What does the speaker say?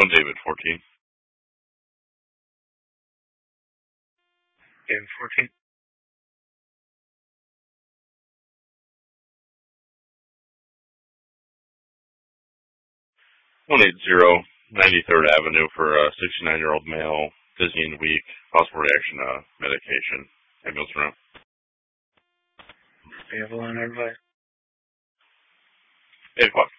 David 14. David 14. 180 93rd Avenue for a 69-year-old male, dizzy and weak, possible reaction to medication. Ambulance room. Be able on everybody. 8 o'clock.